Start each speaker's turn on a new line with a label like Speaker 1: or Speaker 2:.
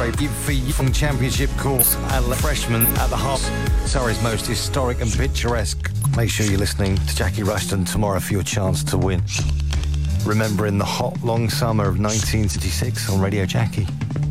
Speaker 1: celebrate for young championship course and freshman at the heart Surrey's most historic and picturesque. Make sure you're listening to Jackie Rushton tomorrow for your chance to win. Remembering the hot, long summer of 1976 on Radio Jackie.